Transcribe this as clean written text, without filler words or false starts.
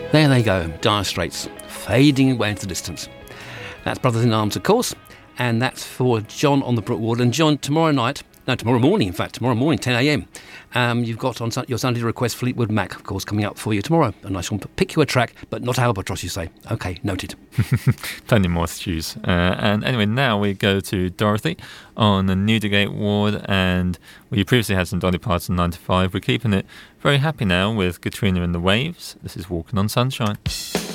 There they go, Dire Straits, fading away into the distance. That's Brothers in Arms, of course, and that's for John on the Brookwood. And John, tomorrow morning, 10 a.m, you've got on your Sunday request Fleetwood Mac, of course, coming up for you tomorrow. A nice one, pick you a track, but not Albatross, you say. OK, noted. Plenty more to choose. And anyway, now we go to Dorothy on the Newdigate ward, and we previously had some Dolly Parton 9 to 5. We're keeping it very happy now with Katrina and the Waves. This is Walking on Sunshine.